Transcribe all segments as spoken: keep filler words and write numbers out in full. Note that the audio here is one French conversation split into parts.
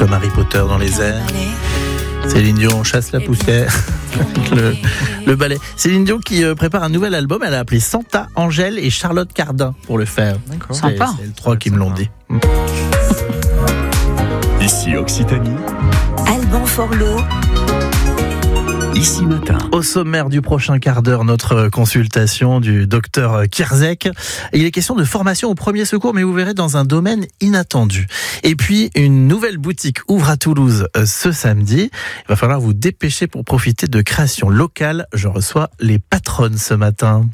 comme Harry Potter dans les airs. Céline Dion chasse la poussière. le, le ballet. Céline Dion qui euh, prépare un nouvel album. Elle a appelé Santa, Angèle et Charlotte Cardin pour le faire. D'accord. C'est, Sympa. c'est les trois qui me l'ont dit. Ici Occitanie. Alban Forlot. Ici Matin. Au sommaire du prochain quart d'heure, notre consultation du docteur Kierzek. Il est question de formation au premier secours, mais vous verrez dans un domaine inattendu. Et puis, une nouvelle boutique ouvre à Toulouse ce samedi. Il va falloir vous dépêcher pour profiter de créations locales. Je reçois les patronnes ce matin.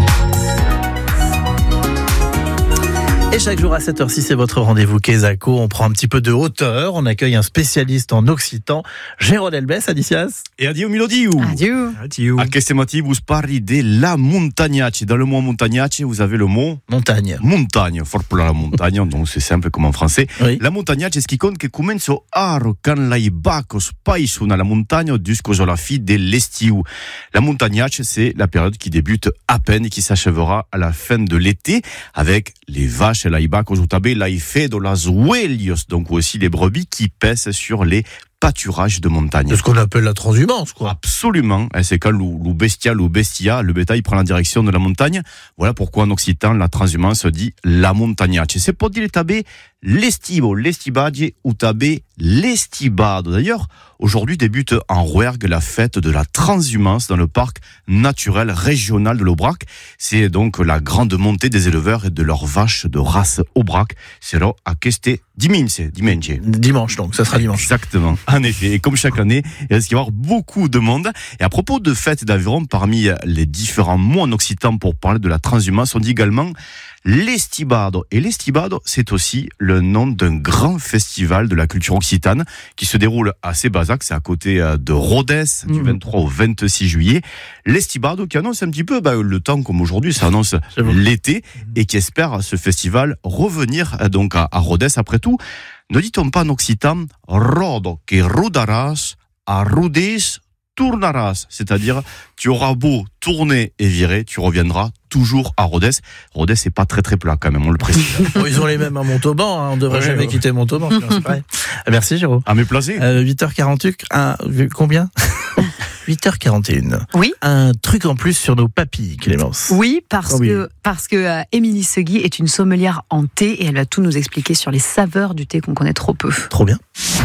Et chaque jour à cette heure-ci, c'est votre rendez-vous Kesako. On prend un petit peu de hauteur. On accueille un spécialiste en occitan, Jérôme Delbès, Adicias. Et adieu Milodiu. Adieu. Adieu. A Kestemati, vous parlez de la montagnace. Dans le mot montagnace, vous avez le mot montagne. Montagne, fort pour la montagne, donc c'est simple comme en français. Oui. La montagnace è chi che comincia a quand lai bacos païsou dans la montagne jusqu'aux la fin de l'estiu. La montagnace, c'est la période qui débute à peine et qui s'achèvera à la fin de l'été avec les vaches et l'aïbacos ou tabé l'aïfé de las huelios, donc aussi les brebis qui pèsent sur les pâturages de montagne. C'est ce qu'on appelle la transhumance, quoi. Absolument. C'est quand le, le bestia, le bestia, le bétail prend la direction de la montagne. Voilà pourquoi en occitan, la transhumance dit la montagnace. C'est pour dire tabé l'estivo, l'estibadie ou tabé l'estibado. D'ailleurs, aujourd'hui débute en Rouergue la fête de la transhumance dans le parc naturel régional de l'Aubrac. C'est donc la grande montée des éleveurs et de leurs vaches de race Aubrac. C'est là à Keste dimanche. Dimanche. Dimanche, donc, ça sera dimanche. Exactement. En effet, et comme chaque année, il risque d'y avoir beaucoup de monde. Et à propos de fêtes d'aviron, parmi les différents mots en occitan pour parler de la transhumance, on dit également l'estibado. Et l'estibado, c'est aussi le nom d'un grand festival de la culture occitane qui se déroule à Sébazac, c'est à côté de Rodez, du vingt-trois au vingt-six juillet. L'estibado qui annonce un petit peu bah, le temps comme aujourd'hui, ça annonce l'été et qui espère ce festival revenir donc à, à Rodez. Après tout, ne dit-on pas en occitan rodo que rudaras a rudis tournaras, c'est-à-dire tu auras beau tourner et virer, tu reviendras toujours à Rodez. Rodez, c'est pas très très plat quand même, on le précise. Bon, ils ont les mêmes à Montauban, hein. On devrait ouais, jamais ouais. quitter Montauban. C'est vrai. Merci Jérôme. À mes plaisirs. Euh, huit heures quarante-huit, un, combien huit heures quarante et une. Oui. Un truc en plus sur nos papilles, Clémence. Oui, parce Oh oui. que, parce que euh, Émilie Segui est une sommelière en thé et elle va tout nous expliquer sur les saveurs du thé qu'on connaît trop peu. Trop bien.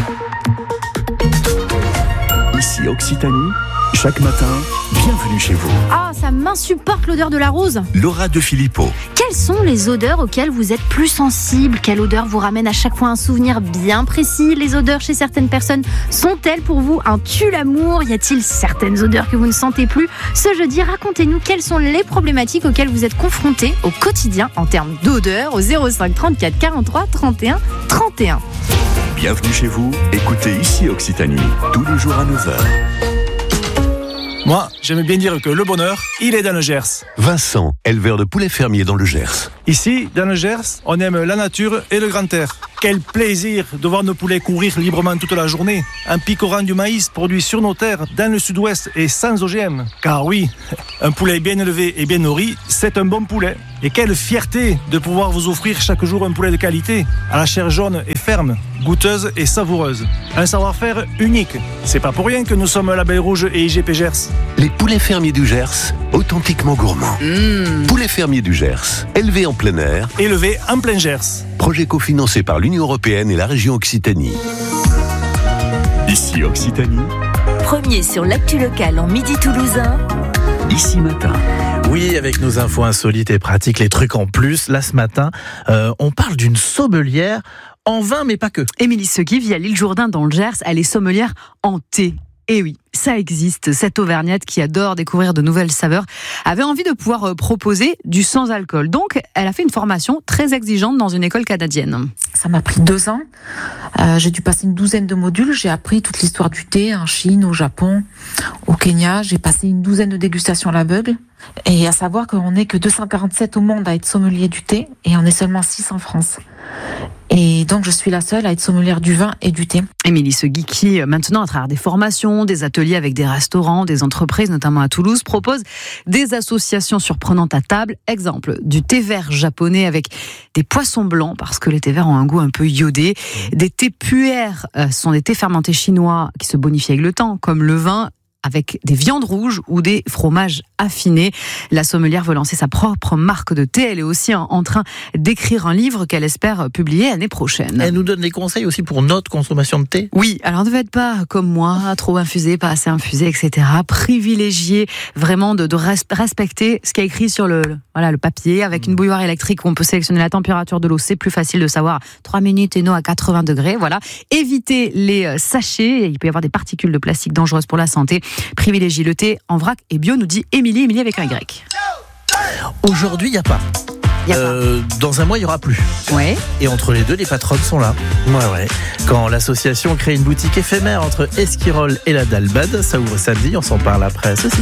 Ici Occitanie. Chaque matin, bienvenue chez vous. Ah, ça m'insupporte l'odeur de la rose. Laura de Filippo. Quelles sont les odeurs auxquelles vous êtes plus sensible? Quelle odeur vous ramène à chaque fois un souvenir bien précis? Les odeurs chez certaines personnes sont-elles pour vous un tue-l'amour? Y a-t-il certaines odeurs que vous ne sentez plus? Ce jeudi, racontez-nous quelles sont les problématiques auxquelles vous êtes confrontés au quotidien en termes d'odeur au zéro cinq trente-quatre quarante-trois trente et un trente et un. Bienvenue chez vous. Écoutez Ici Occitanie, tous les jours à neuf heures. Moi, j'aime bien dire que le bonheur, il est dans le Gers. Vincent, éleveur de poulets fermiers dans le Gers. Ici, dans le Gers, on aime la nature et le grand air. Quel plaisir de voir nos poulets courir librement toute la journée, en picorant du maïs produit sur nos terres, dans le sud-ouest et sans O G M. Car oui, un poulet bien élevé et bien nourri, c'est un bon poulet. Et quelle fierté de pouvoir vous offrir chaque jour un poulet de qualité, à la chair jaune et ferme, goûteuse et savoureuse. Un savoir-faire unique. C'est pas pour rien que nous sommes Label Rouge et I G P Gers. Les poulets fermiers du Gers, authentiquement gourmands. Mmh. Poulets fermiers du Gers, élevés en plein air. Élevé en plein Gers. Projet cofinancé par l'Union européenne et la région Occitanie. Ici Occitanie. Premier sur l'actu locale en midi toulousain. Ici Matin. Oui, avec nos infos insolites et pratiques, les trucs en plus. Là, ce matin, euh, on parle d'une sommelière en vin, mais pas que. Émilie Segui vit à l'île Jourdain dans le Gers, elle est sommelière en thé. Et oui, ça existe. Cette Auvergnate qui adore découvrir de nouvelles saveurs avait envie de pouvoir proposer du sans-alcool. Donc, elle a fait une formation très exigeante dans une école canadienne. Ça m'a pris deux ans. Euh, j'ai dû passer une douzaine de modules. J'ai appris toute l'histoire du thé en Chine, au Japon, au Kenya. J'ai passé une douzaine de dégustations à l'aveugle. Et à savoir qu'on n'est que deux cent quarante-sept au monde à être sommelier du thé et on est seulement six en France. Et donc, je suis la seule à être sommelière du vin et du thé. Émilie Segui, qui maintenant, à travers des formations, des ateliers avec des restaurants, des entreprises, notamment à Toulouse, propose des associations surprenantes à table. Exemple, du thé vert japonais avec des poissons blancs, parce que les thés verts ont un goût un peu iodé. Des thés pu'er, euh, sont des thés fermentés chinois qui se bonifient avec le temps, comme le vin, avec des viandes rouges ou des fromages affinés. La sommelière veut lancer sa propre marque de thé. Elle est aussi en train d'écrire un livre qu'elle espère publier l'année prochaine. Elle nous donne des conseils aussi pour notre consommation de thé. Oui, alors ne faites pas comme moi, trop infusé, pas assez infusé, et cetera. Privilégiez vraiment de, de respecter ce qui est écrit sur le, voilà, le papier. Avec une bouilloire électrique où on peut sélectionner la température de l'eau, c'est plus facile de savoir trois minutes et non à quatre-vingts degrés. Voilà. Évitez les sachets. Il peut y avoir des particules de plastique dangereuses pour la santé. Privilégiez le thé en vrac et bio, nous dit Émilie, Émilie avec un Y. Aujourd'hui, il n'y a pas. Y a euh, pas. Dans un mois, il n'y aura plus. Ouais. Et entre les deux, les patronnes sont là. Ouais, ouais. Quand l'association crée une boutique éphémère entre Esquirol et la Dalbade, ça ouvre samedi, on s'en parle après ceci.